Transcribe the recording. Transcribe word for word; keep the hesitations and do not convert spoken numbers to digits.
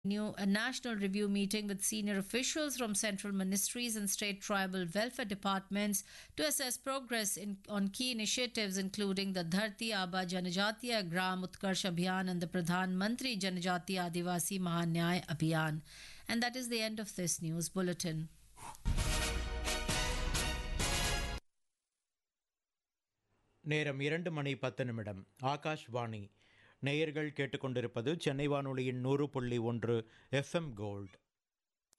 New a national review meeting with senior officials from central ministries and state tribal welfare departments to assess progress in, on key initiatives including the Dharti Aba Janajatiya Gram Utkarsh Abhiyan and the Pradhan Mantri Janajatiya Adivasi Mahanyay Abhiyan. And that is the end of this news bulletin. நேரம் இரண்டு மணி பத்து நிமிடம். ஆகாஷ்வாணி. நேயர்கள் கேட்டுக்கொண்டிருப்பது சென்னை வானொலியின் நூறு புள்ளி ஒன்று எஃப்எம் கோல்ட்.